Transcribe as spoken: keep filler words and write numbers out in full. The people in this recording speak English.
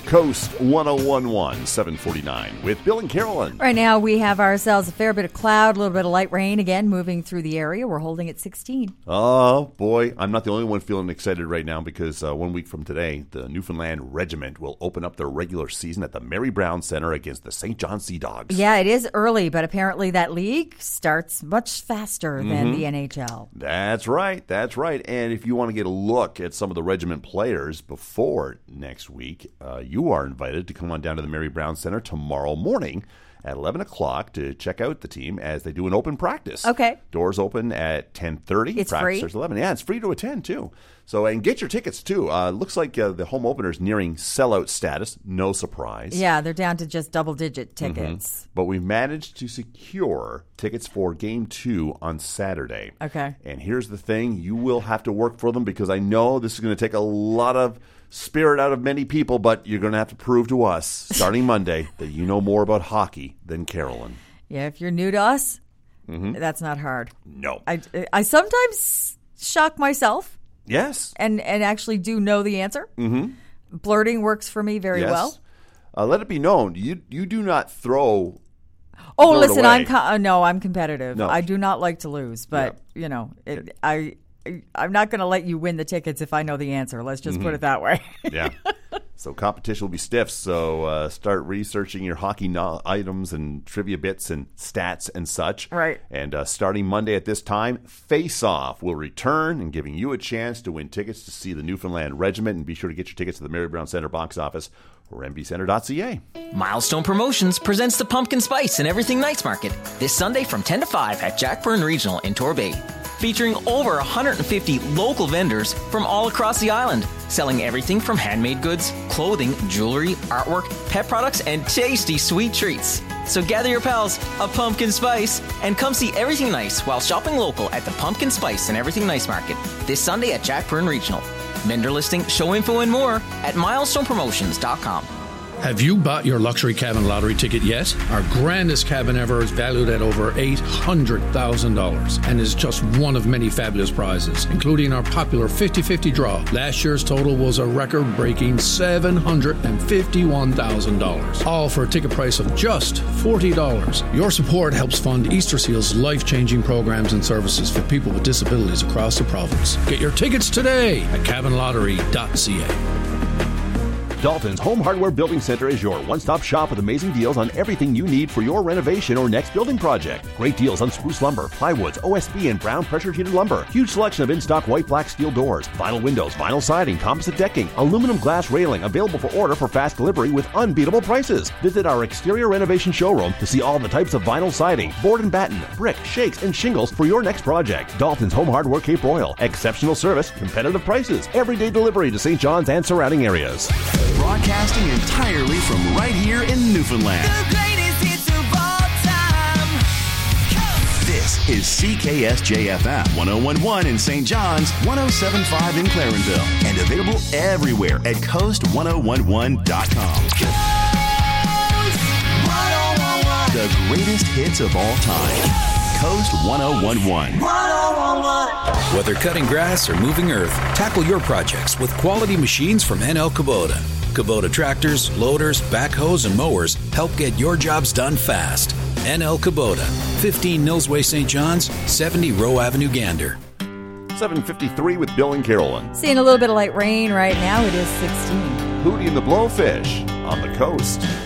Coast one oh one point one, seven forty-nine with Bill and Carolyn. Right now we have ourselves a fair bit of cloud, a little bit of light rain again moving through the area. We're holding at sixteen. Oh, boy. I'm not the only one feeling excited right now because uh, one week from today, the Newfoundland Regiment will open up their regular season at the Mary Brown Center against the Saint John Sea Dogs. Yeah, it is early, but apparently that league starts much faster than mm-hmm. the N H L. That's right. That's right. And if you want to get a look at some of the regiment players before next week, uh, you are invited to come on down to the Mary Brown Center tomorrow morning at eleven o'clock to check out the team as they do an open practice. Okay. Doors open at ten thirty. It's practice free? Starts at eleven. Yeah, it's free to attend, too. So, and get your tickets, too. Uh, looks like uh, the home opener is nearing sellout status. No surprise. Yeah, they're down to just double-digit tickets. Mm-hmm. But we've managed to secure tickets for Game two on Saturday. Okay. And here's the thing. You will have to work for them because I know this is going to take a lot of spirit out of many people, but you're going to have to prove to us, starting Monday, that you know more about hockey than Carolyn. Yeah, if you're new to us, mm-hmm. that's not hard. No. I, I sometimes shock myself. Yes. And and actually do know the answer. Mm-hmm. Blurting works for me very yes. well. Uh, let it be known, you you do not throw Oh, listen, away. I'm co- uh, no, I'm competitive. No. I do not like to lose, but, yeah. you know, it, I... I'm not going to let you win the tickets if I know the answer. Let's just mm-hmm. put it that way. Yeah. So competition will be stiff. So uh, start researching your hockey no- items and trivia bits and stats and such. Right. And uh, starting Monday at this time, Face Off will return and giving you a chance to win tickets to see the Newfoundland Regiment. And be sure to get your tickets to the Mary Brown Center box office or m b center dot c a. Milestone Promotions presents the Pumpkin Spice and Everything Nights Market this Sunday from ten to five at Jack Byrne Regional in Torbay. Featuring over one hundred fifty local vendors from all across the island, selling everything from handmade goods, clothing, jewelry, artwork, pet products, and tasty sweet treats. So gather your pals, a pumpkin spice, and come see everything nice while shopping local at the Pumpkin Spice and Everything Nice Market this Sunday at Jack Byrne Regional. Vendor listing, show info, and more at milestone promotions dot com. Have you bought your luxury cabin lottery ticket yet? Our grandest cabin ever is valued at over eight hundred thousand dollars and is just one of many fabulous prizes, including our popular fifty-fifty draw. Last year's total was a record-breaking seven hundred fifty-one thousand dollars, all for a ticket price of just forty dollars. Your support helps fund Easter Seal's life-changing programs and services for people with disabilities across the province. Get your tickets today at cabin lottery dot c a. Dalton's Home Hardware Building Center is your one-stop shop with amazing deals on everything you need for your renovation or next building project. Great deals on spruce lumber, plywoods, O S B, and brown pressure-treated lumber. Huge selection of in-stock white, black steel doors, vinyl windows, vinyl siding, composite decking, aluminum glass railing, available for order for fast delivery with unbeatable prices. Visit our exterior renovation showroom to see all the types of vinyl siding, board and batten, brick, shakes, and shingles for your next project. Dalton's Home Hardware Cape Royal. Exceptional service, competitive prices, everyday delivery to Saint John's and surrounding areas. Broadcasting entirely from right here in Newfoundland. The greatest hits of all time. This is C K S J F M one oh one point one in Saint John's, one oh seven point five in Clarenville, and available everywhere at coast one oh one one dot com. Coast one oh one one. The greatest hits of all time. Coast one oh one one. one oh one one. Whether cutting grass or moving earth, tackle your projects with quality machines from N L Kubota. Kubota tractors, loaders, backhoes, and mowers help get your jobs done fast. N L Kubota, fifteen Nils Way, Saint John's, seventy Rowe Avenue, Gander. seven fifty-three with Bill and Carolyn. Seeing a little bit of light rain right now. It is sixteen. Hootie and the Blowfish on the coast.